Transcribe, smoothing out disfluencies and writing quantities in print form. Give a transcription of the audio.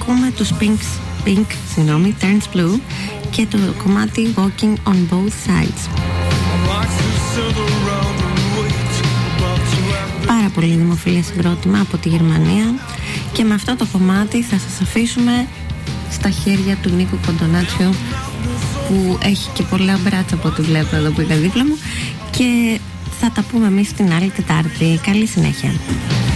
ακούμε τους Pink, Turns Blue και το κομμάτι Walking on Both Sides. Πάρα πολύ δημοφιλές συγκρότημα από τη Γερμανία, και με αυτό το κομμάτι θα σας αφήσουμε στα χέρια του Νίκου Κοντονάτσιου, που έχει και πολλά μπράτσα από ό,τι βλέπω εδώ που είναι δίπλα μου, και θα τα πούμε εμείς την άλλη Τετάρτη. Καλή συνέχεια.